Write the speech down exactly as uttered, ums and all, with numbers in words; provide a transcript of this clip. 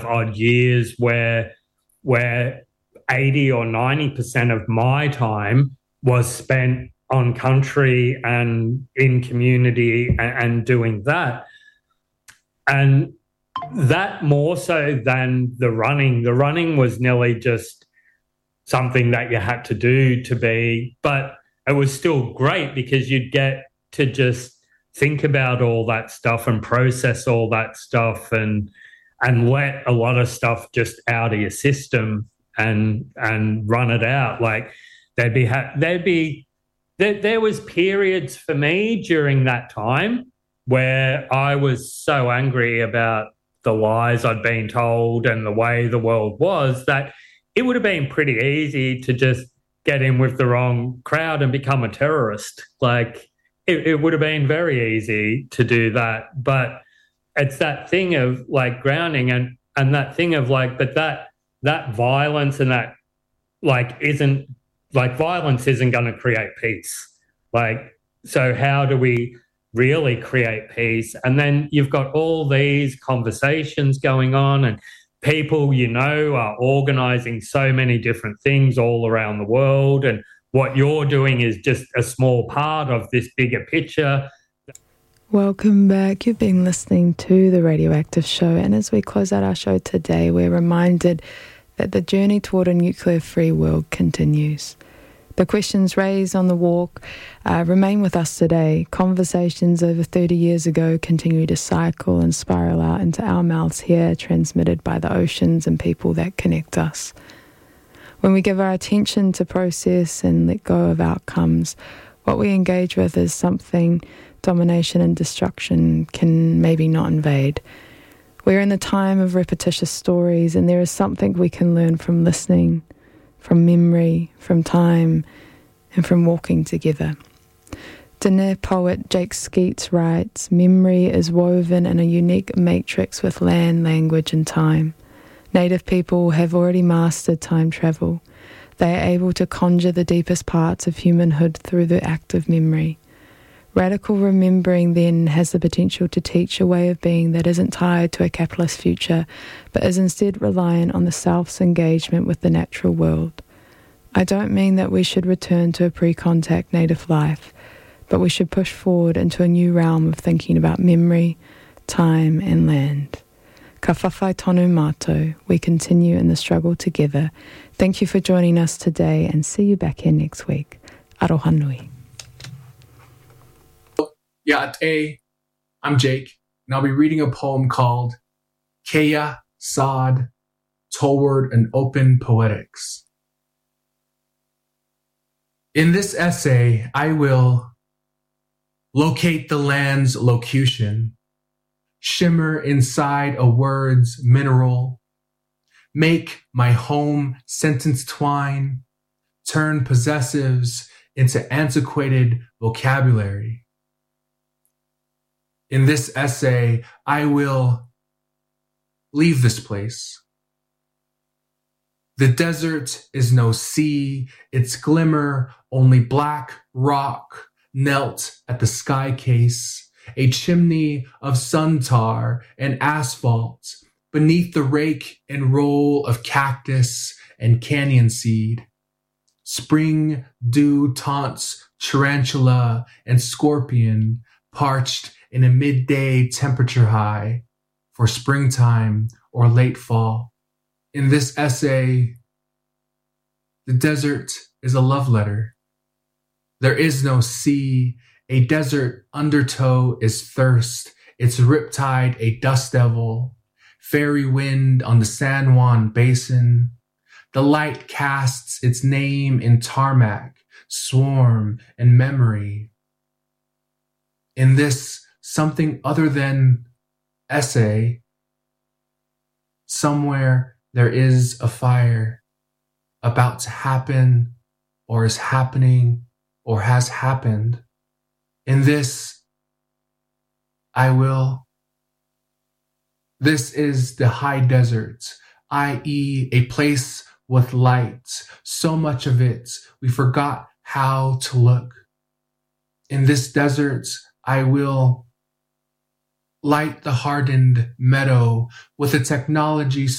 odd years where where eighty or ninety percent of my time was spent on country and in community and, and doing that. And that more so than the running. The running was nearly just something that you had to do to be, but it was still great because you'd get to just think about all that stuff and process all that stuff and and let a lot of stuff just out of your system and and run it out. Like there'd be there'd be there, there was periods for me during that time where I was so angry about the lies I'd been told and the way the world was that it would have been pretty easy to just get in with the wrong crowd and become a terrorist. Like it, it would have been very easy to do that. But it's that thing of like grounding and, and that thing of like, but that, that violence and that like isn't like violence isn't going to create peace. Like, so how do we really create peace? And then you've got all these conversations going on and people, you know, are organizing so many different things all around the world. And what you're doing is just a small part of this bigger picture. Welcome back. You've been listening to The Radioactive Show. And as we close out our show today, we're reminded that the journey toward a nuclear-free world continues. The questions raised on the walk uh, remain with us today. Conversations over thirty years ago continue to cycle and spiral out into our mouths here, transmitted by the oceans and people that connect us. When we give our attention to process and let go of outcomes, what we engage with is something domination and destruction can maybe not invade. We're in the time of repetitious stories, and there is something we can learn from listening, from memory, from time, and from walking together. Diné poet Jake Skeets writes, "Memory is woven in a unique matrix with land, language, and time. Native people have already mastered time travel. They are able to conjure the deepest parts of humanhood through the act of memory. Radical remembering then has the potential to teach a way of being that isn't tied to a capitalist future, but is instead reliant on the self's engagement with the natural world. I don't mean that we should return to a pre-contact native life, but we should push forward into a new realm of thinking about memory, time, and land. Ka whawhai tonu mātou. We continue in the struggle together. Thank you for joining us today, and see you back here next week. Aroha nui." Ya'ate, I'm Jake, and I'll be reading a poem called Keya Sod, Toward an Open Poetics. In this essay, I will locate the land's locution, shimmer inside a word's mineral, make my home sentence twine, turn possessives into antiquated vocabulary. In this essay, I will leave this place. The desert is no sea, its glimmer only black rock knelt at the sky case, a chimney of sun tar and asphalt beneath the rake and roll of cactus and canyon seed. Spring dew taunts tarantula and scorpion parched in a midday temperature high for springtime or late fall. In this essay, the desert is a love letter. There is no sea. A desert undertow is thirst. Its riptide a dust devil. Fairy wind on the San Juan Basin. The light casts its name in tarmac, swarm, and memory. In this something other than essay, somewhere there is a fire about to happen, or is happening, or has happened. In this, I will. This is the high desert, that is a place with light. So much of it, we forgot how to look. In this desert, I will light the hardened meadow with a technology